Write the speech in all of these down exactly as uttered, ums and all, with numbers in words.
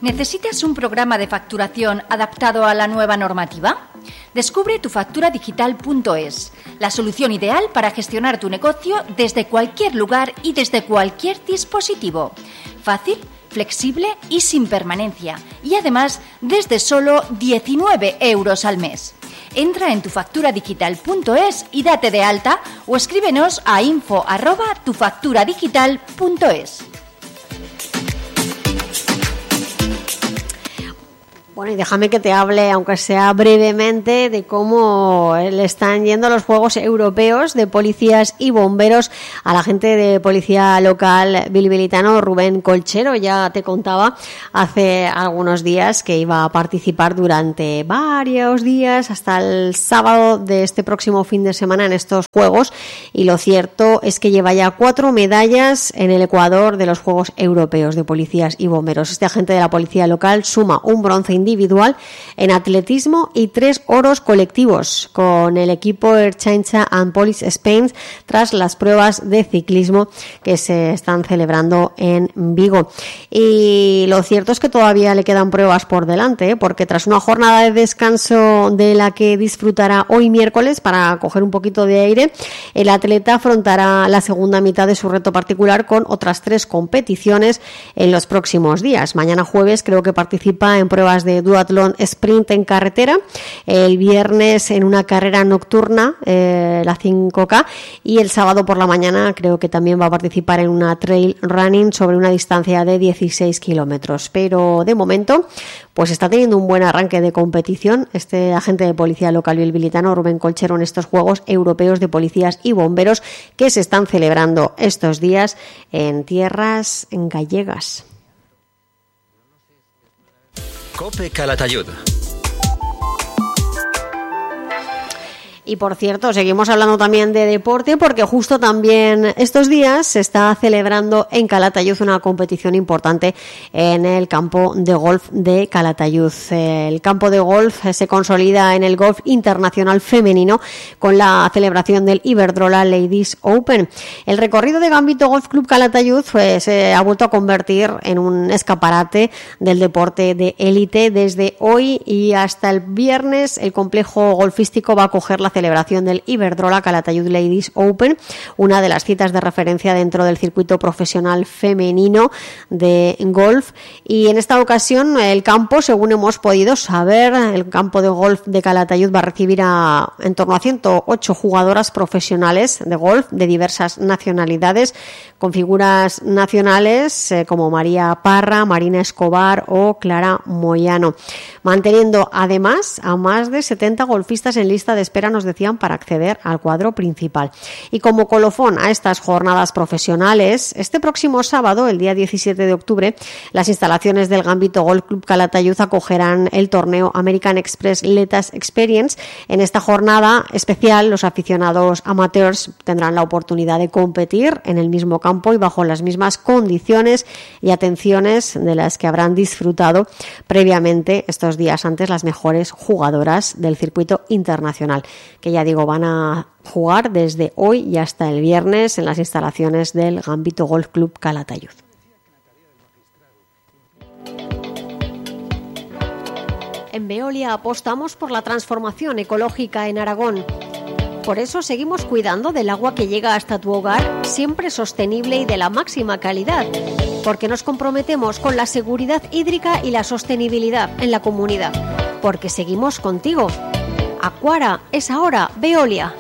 ¿Necesitas un programa de facturación adaptado a la nueva normativa? Descubre tu factura digital punto es, la solución ideal para gestionar tu negocio desde cualquier lugar y desde cualquier dispositivo. Fácil, flexible y sin permanencia. Y además, desde solo diecinueve euros al mes. Entra en tu factura digital punto es y date de alta o escríbenos a info arroba tu factura digital punto es. Bueno, y déjame que te hable, aunque sea brevemente, de cómo le están yendo los Juegos Europeos de Policías y Bomberos a la gente de Policía Local bilbilitano, Rubén Colchero. Ya te contaba hace algunos días que iba a participar durante varios días hasta el sábado de este próximo fin de semana en estos Juegos, y lo cierto es que lleva ya cuatro medallas en el Ecuador de los Juegos Europeos de Policías y Bomberos. Este agente de la Policía Local suma un bronce individual en atletismo y tres oros colectivos con el equipo Ertzaintza and Police Spain tras las pruebas de ciclismo que se están celebrando en Vigo. Y lo cierto es que todavía le quedan pruebas por delante, ¿eh? porque tras una jornada de descanso de la que disfrutará hoy miércoles para coger un poquito de aire, el atleta afrontará la segunda mitad de su reto particular con otras tres competiciones en los próximos días. Mañana jueves creo que participa en pruebas de duatlón sprint en carretera, el viernes en una carrera nocturna, eh, la cinco K, y el sábado por la mañana creo que también va a participar en una trail running sobre una distancia de dieciséis kilómetros. Pero de momento pues está teniendo un buen arranque de competición este agente de Policía Local bilbilitano, Rubén Colchero, en estos Juegos Europeos de Policías y Bomberos que se están celebrando estos días en tierras gallegas. Cope Calatayud. Y por cierto, seguimos hablando también de deporte porque justo también estos días se está celebrando en Calatayud una competición importante en el campo de golf de Calatayud. El campo de golf se consolida en el golf internacional femenino con la celebración del Iberdrola Ladies Open. El recorrido de Gambito Golf Club Calatayud pues, se ha vuelto a convertir en un escaparate del deporte de élite. Desde hoy y hasta el viernes el complejo golfístico va a acoger la celebración del Iberdrola Calatayud Ladies Open, una de las citas de referencia dentro del circuito profesional femenino de golf. Y en esta ocasión el campo, según hemos podido saber, el campo de golf de Calatayud va a recibir a en torno a ciento ocho jugadoras profesionales de golf de diversas nacionalidades, con figuras nacionales eh, como María Parra, Marina Escobar o Clara Moyano, manteniendo además a más de setenta golfistas en lista de espera, nos decían, para acceder al cuadro principal. Y como colofón a estas jornadas profesionales, este próximo sábado, el día diecisiete de octubre, las instalaciones del Gambito Golf Club Calatayud acogerán el torneo American Express Letas Experience. En esta jornada especial, los aficionados amateurs tendrán la oportunidad de competir en el mismo campo y bajo las mismas condiciones y atenciones de las que habrán disfrutado previamente estos días antes las mejores jugadoras del circuito internacional, que ya digo van a jugar desde hoy y hasta el viernes en las instalaciones del Gambito Golf Club Calatayud. En Veolia apostamos por la transformación ecológica en Aragón. Por eso seguimos cuidando del agua que llega hasta tu hogar, siempre sostenible y de la máxima calidad, porque nos comprometemos con la seguridad hídrica y la sostenibilidad en la comunidad, porque seguimos contigo. Acuara es ahora Veolia.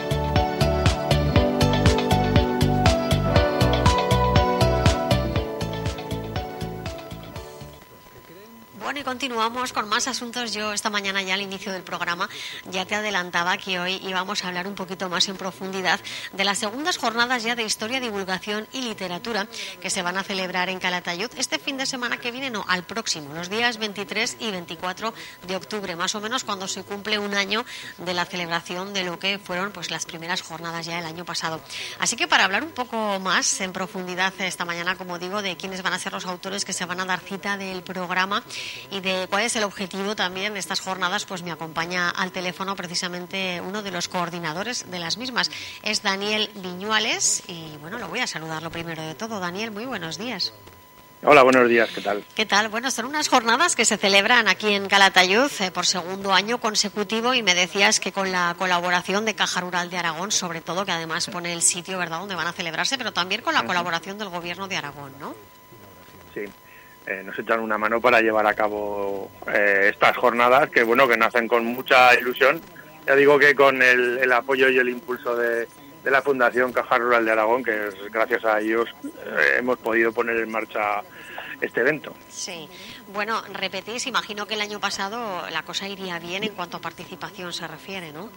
Bueno, y continuamos con más asuntos. Yo esta mañana ya al inicio del programa ya te adelantaba que hoy íbamos a hablar un poquito más en profundidad de las segundas jornadas ya de Historia, Divulgación y Literatura que se van a celebrar en Calatayud este fin de semana que viene, no, al próximo, los días veintitrés y veinticuatro de octubre, más o menos cuando se cumple un año de la celebración de lo que fueron pues las primeras jornadas ya el año pasado. Así que para hablar un poco más en profundidad esta mañana, como digo, de quiénes van a ser los autores que se van a dar cita del programa y de cuál es el objetivo también de estas jornadas, pues me acompaña al teléfono precisamente uno de los coordinadores de las mismas. Es Daniel Viñuales y bueno, lo voy a saludar lo primero de todo. Daniel, muy buenos días. Hola, buenos días, ¿qué tal? ¿Qué tal? Bueno, son unas jornadas que se celebran aquí en Calatayud eh, por segundo año consecutivo y me decías que con la colaboración de Caja Rural de Aragón, sobre todo, que además pone el sitio, ¿verdad?, donde van a celebrarse, pero también con la uh-huh. colaboración del Gobierno de Aragón, ¿no? Sí, eh, nos echan una mano para llevar a cabo eh, estas jornadas que, bueno, que nacen con mucha ilusión. Ya digo que con el, el apoyo y el impulso de, de la Fundación Caja Rural de Aragón, que es, gracias a ellos eh, hemos podido poner en marcha este evento. Sí, bueno, repetís, imagino que el año pasado la cosa iría bien en cuanto a participación se refiere, ¿no?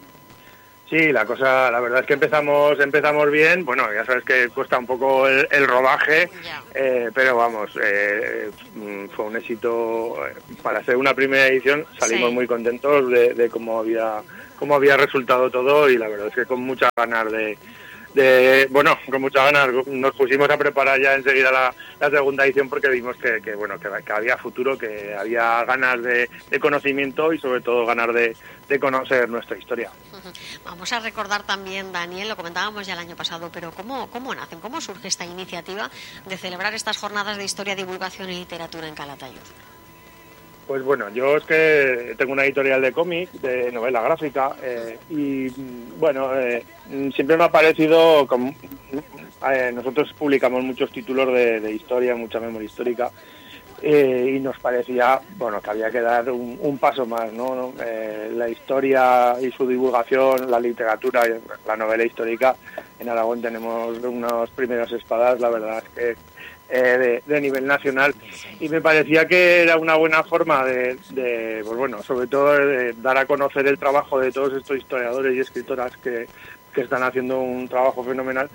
Sí, la cosa, la verdad es que empezamos empezamos bien. Bueno, ya sabes que cuesta un poco el, el rodaje, eh, pero vamos, eh, fue un éxito para ser una primera edición. Salimos sí. muy contentos de, de cómo había cómo había resultado todo y la verdad es que con muchas ganas de De, bueno, con muchas ganas nos pusimos a preparar ya enseguida la, la segunda edición porque vimos que, que bueno que, que había futuro, que había ganas de, de conocimiento y sobre todo ganas de, de conocer nuestra historia. Uh-huh. Vamos a recordar también, Daniel, lo comentábamos ya el año pasado, pero ¿cómo, cómo nacen? ¿Cómo surge esta iniciativa de celebrar estas jornadas de historia, divulgación y literatura en Calatayud? Pues bueno, yo es que tengo una editorial de cómic, de novela gráfica, eh, y bueno, eh, siempre me ha parecido, como, eh, nosotros publicamos muchos títulos de, de historia, mucha memoria histórica, eh, y nos parecía, bueno, que había que dar un, un paso más, ¿no? Eh, la historia y su divulgación, la literatura, la novela histórica, en Aragón tenemos unos primeros espadas, la verdad es que Eh, de, de nivel nacional, y me parecía que era una buena forma de, de pues bueno, sobre todo de dar a conocer el trabajo de todos estos historiadores y escritoras que, que están haciendo un trabajo fenomenal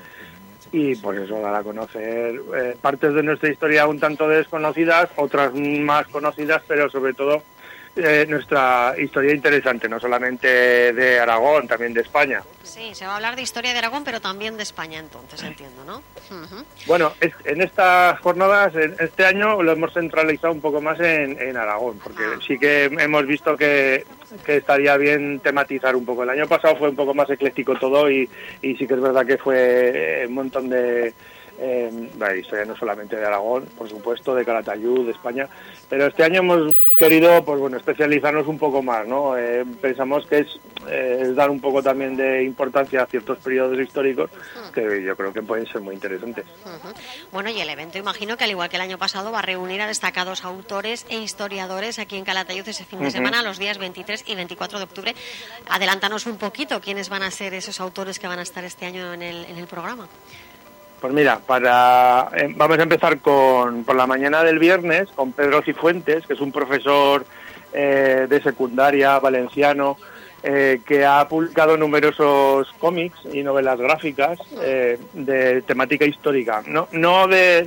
y pues eso, dar a conocer eh, partes de nuestra historia un tanto desconocidas, otras más conocidas, pero sobre todo Eh, nuestra historia interesante, no solamente de Aragón, también de España. Sí, se va a hablar de historia de Aragón, pero también de España, entonces, entiendo, ¿no? Uh-huh. Bueno, es, en estas jornadas, en este año lo hemos centralizado un poco más en, en Aragón, porque uh-huh. sí que hemos visto que, que estaría bien tematizar un poco. El año pasado fue un poco más ecléctico todo y, y sí que es verdad que fue un montón de... Eh, la historia no solamente de Aragón, por supuesto, de Calatayud, de España, pero este año hemos querido, pues bueno, especializarnos un poco más, ¿no? Eh, pensamos que es, eh, es dar un poco también de importancia a ciertos periodos históricos que yo creo que pueden ser muy interesantes. Uh-huh. Bueno, y el evento, imagino que al igual que el año pasado va a reunir a destacados autores e historiadores aquí en Calatayud ese fin de uh-huh. semana, los días veintitrés y veinticuatro de octubre. Adelántanos un poquito quiénes van a ser esos autores que van a estar este año en el, en el programa. Pues mira, para eh, vamos a empezar con por la mañana del viernes con Pedro Cifuentes, que es un profesor eh, de secundaria valenciano eh, que ha publicado numerosos cómics y novelas gráficas eh, de temática histórica, no no de,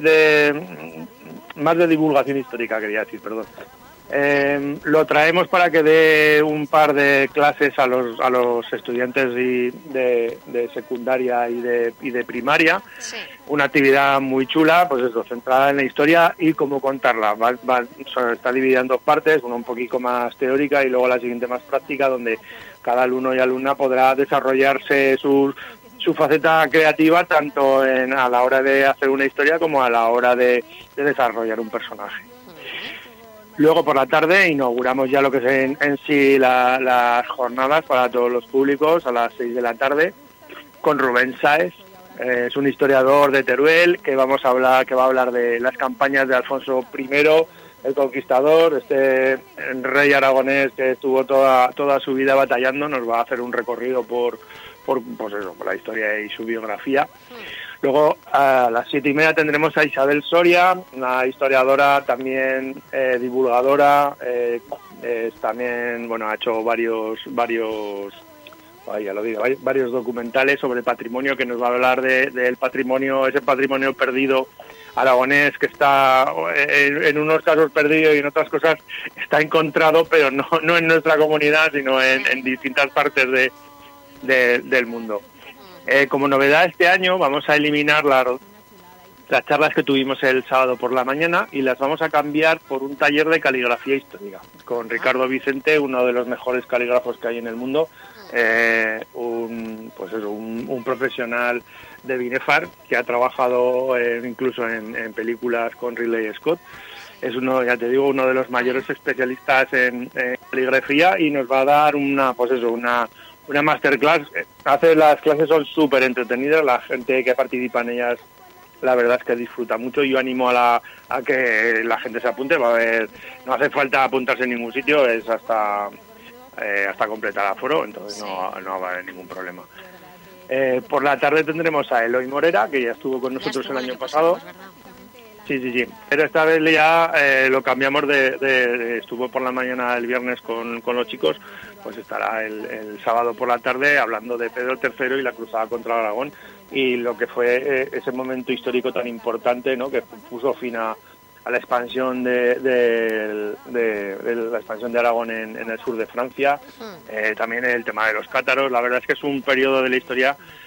de más de divulgación histórica, quería decir, perdón. Eh, lo traemos para que dé un par de clases a los a los estudiantes y de, de secundaria y de y de primaria. Sí. Una actividad muy chula, pues eso, centrada en la historia y cómo contarla. Va, va, está dividida en dos partes, una un poquito más teórica y luego la siguiente más práctica, donde cada alumno y alumna podrá desarrollarse sus su faceta creativa tanto en, a la hora de hacer una historia como a la hora de, de desarrollar un personaje. Luego por la tarde inauguramos ya lo que es en, en sí la, las jornadas para todos los públicos a las seis de la tarde con Rubén Sáez, eh, es un historiador de Teruel que vamos a hablar que va a hablar de las campañas de Alfonso primero, el Conquistador, este rey aragonés que estuvo toda toda su vida batallando. Nos va a hacer un recorrido por por pues eso, por la historia y su biografía. Luego a las siete y media tendremos a Isabel Soria, una historiadora también eh, divulgadora, eh, es también bueno ha hecho varios varios ay, ya lo digo, varios documentales sobre patrimonio, que nos va a hablar de del patrimonio, ese patrimonio perdido aragonés que está en, en unos casos perdido y en otras cosas está encontrado, pero no no en nuestra comunidad, sino en, en distintas partes de, de del mundo. Eh, como novedad este año vamos a eliminar la, las charlas que tuvimos el sábado por la mañana y las vamos a cambiar por un taller de caligrafía histórica con Ricardo Vicente, uno de los mejores calígrafos que hay en el mundo. eh, un, pues eso, un, un profesional de Binefar que ha trabajado eh, incluso en, en películas con Ridley Scott. Es uno, ya te digo, uno de los mayores especialistas en, en caligrafía y nos va a dar una, pues eso, una, una masterclass. Hace, las clases son súper entretenidas, la gente que participa en ellas, la verdad es que disfruta mucho. Yo animo a, la, a que la gente se apunte, va a haber, no hace falta apuntarse en ningún sitio, es hasta, eh, hasta completar aforo, entonces no, no va a haber ningún problema. Eh, por la tarde tendremos a Eloy Morera, que ya estuvo con nosotros el año pasado. Sí, sí, sí. Pero esta vez ya eh, lo cambiamos de, de, de... Estuvo por la mañana el viernes con, con los chicos, pues estará el, el sábado por la tarde hablando de Pedro tercero y la cruzada contra Aragón y lo que fue eh, ese momento histórico tan importante, ¿no? Que puso fin a, a la expansión de, de, de, de la expansión de Aragón en, en el sur de Francia. Eh, también el tema de los cátaros. La verdad es que es un periodo de la historia